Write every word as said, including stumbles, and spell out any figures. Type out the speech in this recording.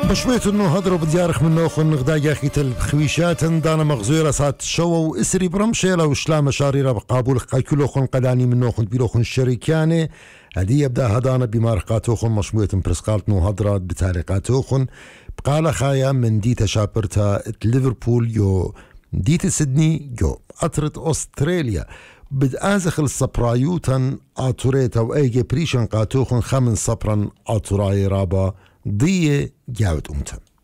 بشويت انه هضرب ديارخ من نوخن نغدا ياخيت الخويشات دانا مغزويرة سات شو واسري برمشيلا وشلام شاريرا بقابول قايكلوخن قداني من نوخن بيلوخن الشركاني هدي يبدا هدانا بمارقاتوخن مشموية برسقالت نو هضرات بتاريقاتوخن بقال خايا من ديتا شابرتا ليفربول يو ديتا سيدني يو أطرت أستراليا بدأزخ الصبرايوتن آتوريتا وأيجي بريشن قاتوخن خمن صبرا آتوراي رابا ضية جاوت أمتن